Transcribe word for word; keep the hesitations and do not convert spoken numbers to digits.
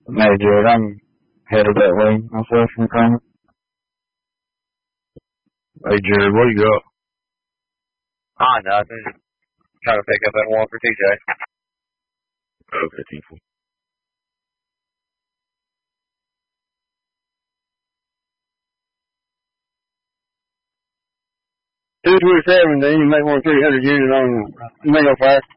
Major, I'm headed that way myself from Kramer. Hey, Jared, what do you got? Ah, nothing. Just trying to pick up that one for T J. Okay, team four. two twenty-seven, then you make one three hundred unit on mail fire.